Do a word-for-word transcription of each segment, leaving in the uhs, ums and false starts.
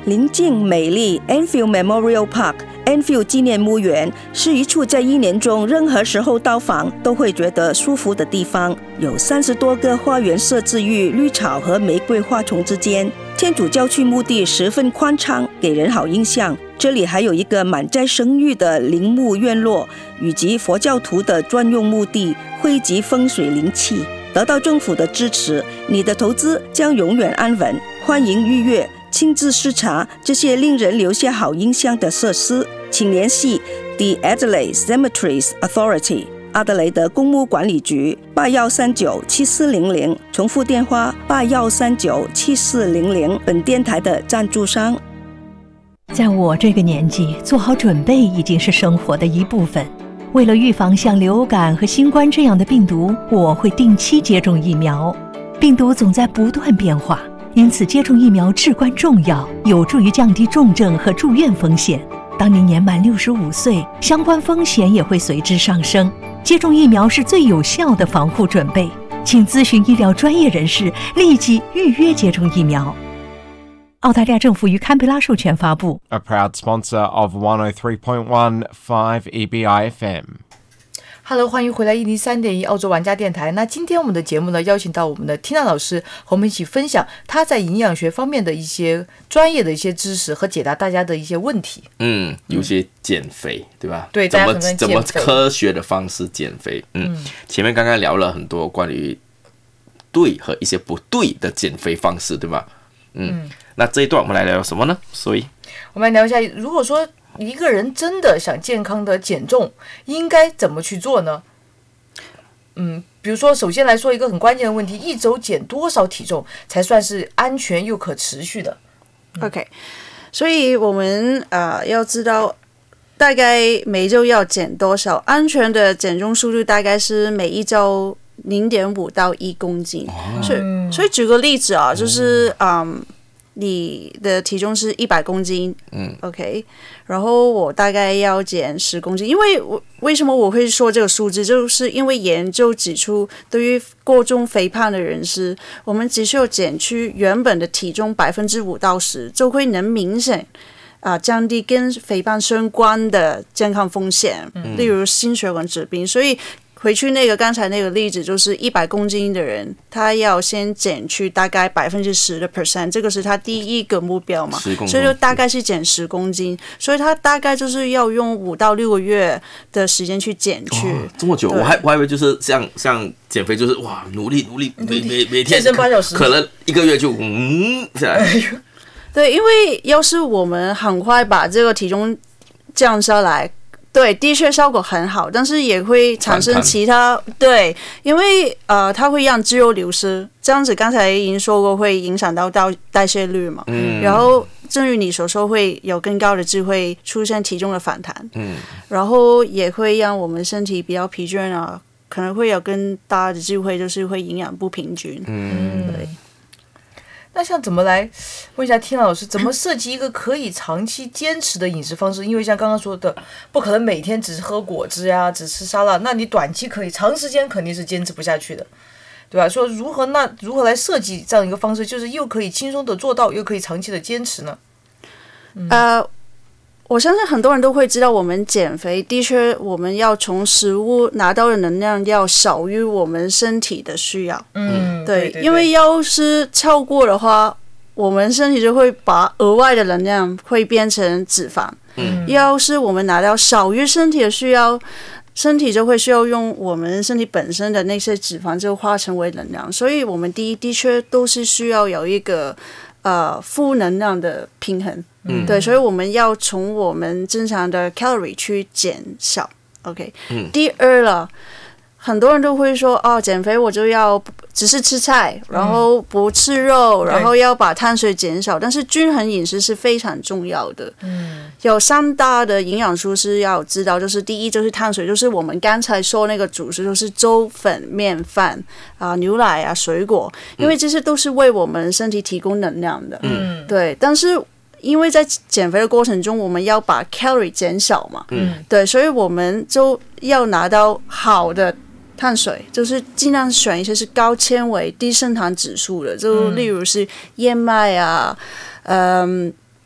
宁静美丽 Enfield Memorial Park Enfield 纪念墓园是一处在一年中任何时候到访都会觉得舒服的地方，有三十多个花园设置于绿草和玫瑰花丛之间。天主教区墓地十分宽敞，给人好印象。这里还有一个满载生育的陵墓院落，以及佛教徒的专用墓地，汇集风水灵气。得到政府的支持，你的投资将永远安稳。欢迎预约，亲自视察这些令人留下好印象的设施，请联系 The Adelaide Cemeteries Authority 阿德雷德公墓管理局八一三九七四零零，重复电话八一三九七四零零。本电台的赞助商。 在我这个年纪，做好准备已经是生活的一部分。为了预防像流感和新冠这样的病毒，我会定期接种疫苗。病毒总在不断变化，因此接种疫苗至关重要，有助于降低重症和住院风险。当您年满六十五岁，相关风险也会随之上升。接种疫苗是最有效的防护准备，请咨询医疗专业人士，立即预约接种疫苗。澳大利亚政府于堪培拉授权发布。 A proud sponsor of one oh three point one five E B I F M。Hello， 欢迎回来一零三点一澳洲玩家电台。那今天我们的节目呢，邀请到我们的 Tina 老师和我们一起分享她在营养学方面的一些专业的一些知识和解答大家的一些问题。 嗯，有些减肥，嗯、对吧？ 对， 怎么怎么科学的方式减肥？嗯，嗯前面刚刚聊了很多关于对和一些不对的减肥方式，对吧？嗯，嗯那这一段我们来聊聊什么呢？所以我们来聊一下，如果说一个人真的想健康的减重，应该怎么去做呢？嗯，比如说，首先来说一个很关键的问题：一周减多少体重才算是安全又可持续的？ 嗯、OK， 所以我们呃要知道，大概每周要减多少？安全的减重速度大概是每一周零点五到一公斤。哦、所以，所以举个例子啊，就是嗯。你的体重是一百公斤，嗯 ，OK， 然后我大概要减十公斤，因为我为什么我会说这个数字，就是因为研究指出，对于过重肥胖的人士，我们只需要减去原本的体重百分之五到十，就会能明显啊、呃、降低跟肥胖相关的健康风险，嗯、例如心血管疾病，所以。回去那个刚才那个例子，就是一百公斤的人，他要先减去大概百分之十的 percent， 这个是他第一个目标嘛，所以就大概是减十公斤，所以他大概就是要用五到六个月的时间去减去。哦、 这么久，我还我还以为就是像像减肥就是哇努力努力每每每天健身八小时， 可能一个月就嗯下来。 对，因为要是我们很快把这个体重降下来。对，的确效果很好，但是也会产生其他对，因为呃，它会让肌肉流失，这样子刚才已经说过，会影响到代谢率嘛。嗯。然后，正如你所说，会有更高的机会出现体重的反弹。嗯。然后也会让我们身体比较疲倦啊，可能会有更大的机会，就是会营养不平均。嗯。对。 那像怎么来问一下Tina老师，怎么设计一个可以长期坚持的饮食方式？因为像刚刚说的，不可能每天只喝果汁呀，只吃沙拉，那你短期可以，长时间肯定是坚持不下去的，对吧？说如何那如何来设计这样一个方式，就是又可以轻松的做到，又可以长期的坚持呢？ 嗯、呃。我相信很多人都会知道，我们减肥的确，我们要从食物拿到的能量要少于我们身体的需要。嗯，对，对对对，因为要是超过的话，我们身体就会把额外的能量会变成脂肪。嗯，要是我们拿到少于身体的需要，身体就会需要用我们身体本身的那些脂肪就化成为能量。所以，我们第一的确都是需要有一个呃负能量的平衡。嗯、对，所以我们要从我们正常的 calorie 去减少 ，OK、嗯。第二了，很多人都会说，哦，减肥我就要只是吃菜，然后不吃肉，嗯、然后要把碳水减少。但是均衡饮食是非常重要的。嗯，有三大的营养素是要知道，就是第一就是碳水，就是我们刚才说那个主食，就是粥、粉、面饭啊、牛奶啊、水果，因为这些都是为我们身体提供能量的。嗯，对，但是。因为在减肥的过程中，我们要把 calorie 减少嘛，嗯，对，所以我们就要拿到好的碳水，就是尽量选一些是高纤维、低升糖指数的，就例如是燕麦啊，嗯，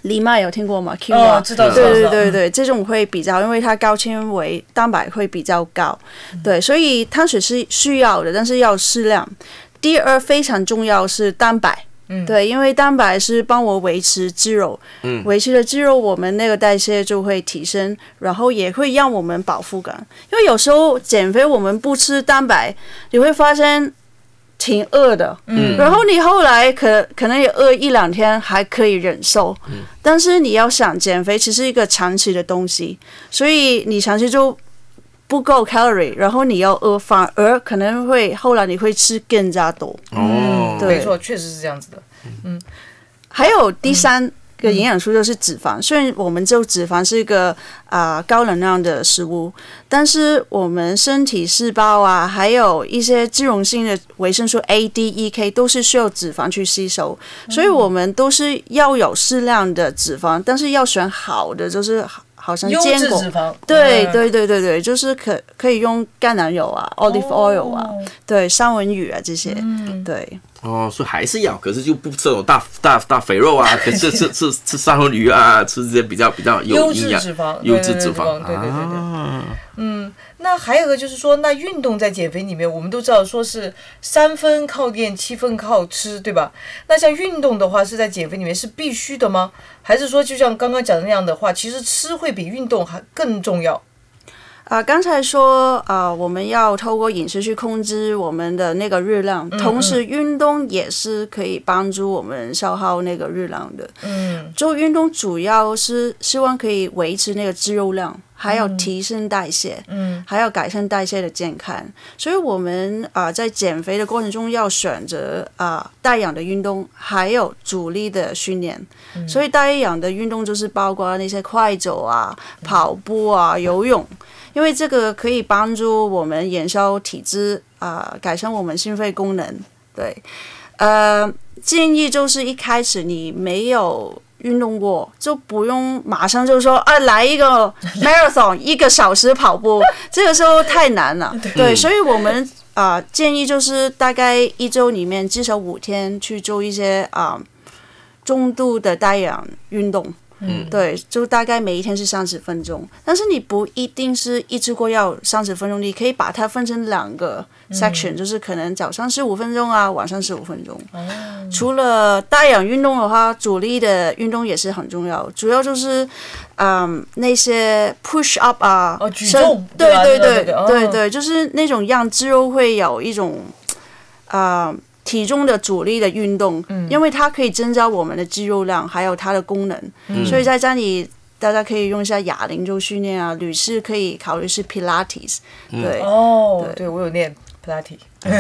藜麦有听过吗 ？Q 哦，知道，知道， 对对对对，这种会比较，因为它高纤维蛋白会比较高，对，所以碳水是需要的，但是要适量。第二非常重要是蛋白。嗯，对，因为蛋白是帮我维持肌肉，嗯，维持了肌肉，我们那个代谢就会提升，然后也会让我们饱腹感。因为有时候减肥我们不吃蛋白，你会发现挺饿的，嗯，然后你后来可可能也饿一两天还可以忍受，嗯，但是你要想减肥其实是一个长期的东西，所以你长期就不够 calorie， 然后你要饿，反而可能会后来你会吃更加多。 哦， 对， 没错，确实是这样子的。嗯， 还有第三个营养素就是脂肪。虽然我们就脂肪是一个啊、呃、高能量的食物，但是我们身体细胞啊，还有一些脂溶性的维生素 A、D、E、K 都是需要脂肪去吸收，所以我们都是要有适量的脂肪，但是要选好的，就是好像坚果，对对对对对，就是可可以用橄榄油啊、olive oil 啊，对，三文鱼啊这些，嗯、对。 哦，所以还是要，可是就不吃那种大大大肥肉啊，可是吃吃吃三文鱼啊，吃这些比较比较有营养、优质脂肪， 对对对对。啊、嗯，那还有个就是说，那运动在减肥里面，我们都知道说是三分靠练，七分靠吃，对吧？那像运动的话，是在减肥里面是必须的吗？还是说就像刚刚讲的那样的话，其实吃会比运动还更重要？ 啊、呃，刚才说啊、呃，我们要透过饮食去控制我们的那个热量，嗯、同时运动也是可以帮助我们消耗那个热量的。嗯，做运动主要是希望可以维持那个肌肉量，还有提升代谢，嗯，还有改善代谢的健康。所以我们啊、呃、在减肥的过程中要选择啊、呃、带氧的运动，还有阻力的训练。嗯、所以带氧的运动就是包括那些快走啊、跑步啊、游泳。因为这个可以帮助我们燃烧体脂啊、呃，改善我们心肺功能。对，呃，建议就是一开始你没有运动过，就不用马上就说啊，来一个 marathon 一个小时跑步，这个时候太难了。对，所以我们啊、呃、建议就是大概一周里面至少五天去做一些啊、呃、中度的带氧运动。嗯，对，就大概每一天是三十分钟，但是你不一定是一次过要三十分钟，你可以把它分成两个 section，、嗯、就是可能早上十五分钟啊，晚上十五分钟。哦、除了带氧运动的话，阻力的运动也是很重要，主要就是嗯那些 push up 啊， 哦，举重， 对对对对、哦、对对，就是那种让肌肉会有一种啊。呃体重的阻力的运动，嗯、因为它可以增加我们的肌肉量，还有它的功能，嗯、所以在这里大家可以用一下哑铃做训练啊。女士可以考虑是 Pilates，、嗯、对， 哦，对, 对我有练 Pilates。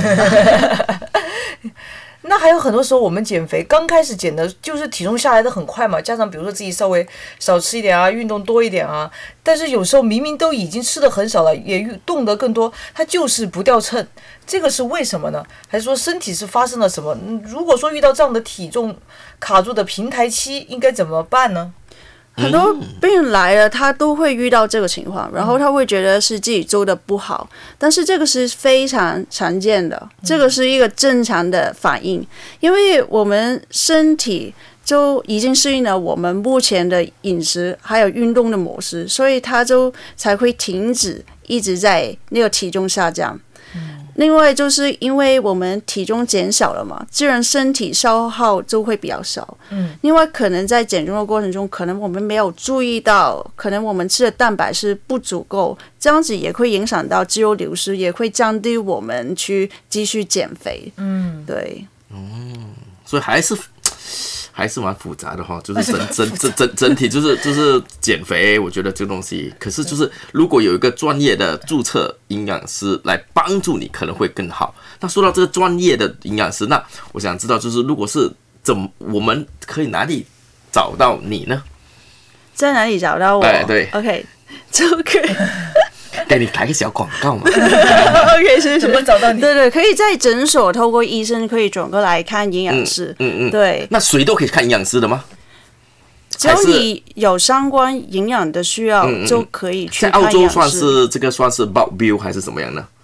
那还有很多时候我们减肥刚开始减的就是体重下来的很快嘛，加上比如说自己稍微少吃一点啊，运动多一点啊，但是有时候明明都已经吃的很少了，也动得更多，它就是不掉秤，这个是为什么呢？还是说身体是发生了什么？如果说遇到这样的体重卡住的平台期，应该怎么办呢？ 很多病人来了，他都会遇到这个情况，然后他会觉得是自己做的不好，但是这个是非常常见的，这个是一个正常的反应，因为我们身体就已经适应了我们目前的饮食还有运动的模式，所以它就才会停止一直在那个体重下降。另外就是因为我们体重减少了嘛，自然身体消耗就会比较少。嗯，另外可能在减重的过程中，可能我们没有注意到，可能我们吃的蛋白是不足够，这样子也会影响到肌肉流失，也会降低我们去继续减肥。嗯，对。 嗯，所以还是。还是蛮复杂的哈，就是整整整整整体就是就是减肥，我觉得这个东西，可是就是如果有一个专业的注册营养师来帮助你，可能会更好。那说到这个专业的营养师，那我想知道就是如果是怎么，我们可以哪里找到你呢？ 在哪里找到我？ 哎，对 ，OK， 就可以。 给你来个小广告嘛 ？OK， 是怎么找到你？ 对对，可以在诊所透过医生可以转过来看营养师。嗯 嗯, 嗯对。 那谁都可以看营养师的吗？ 只要你有相关营养的需要，嗯嗯就可以去看营养师。 在澳洲算是这个算是 bulk bill 还是怎么样呢？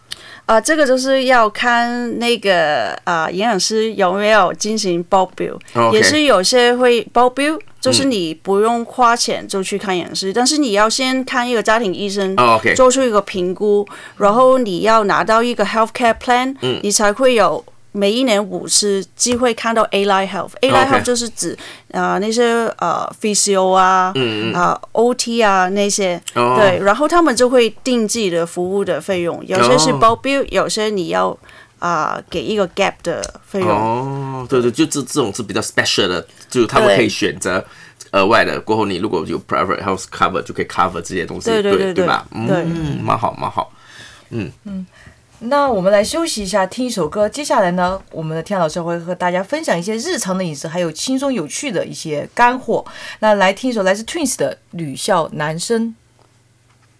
啊、呃，这个就是要看那个啊营养师有没有进行报表， okay. 也是有些会报表，就是你不用花钱就去看营养师，嗯、但是你要先看一个家庭医生， oh, okay. 做出一个评估，然后你要拿到一个 healthcare plan，、嗯、你才会有每一年五次机会看到 Allied Health。Allied Health 就是指啊、呃、那些呃 physio 啊，嗯啊、呃、O T 啊那些，哦、对，然后他们就会定自己的服务的费用，有些是包标，有些你要啊、呃、给一个 gap 的费用。 哦，对对，就这这种是比较 special 的，就是他们可以选择额外的。过后你如果有 private health cover 就可以 cover 这些东西， 对对 对, 对, 对吧？ 对， 嗯，蛮好蛮好，嗯嗯。那我们来休息一下，听一首歌。接下来呢，我们的天老师会和大家分享一些日常的饮食，还有轻松有趣的一些干货。那来听一首来自 Twins 的《女校男生》。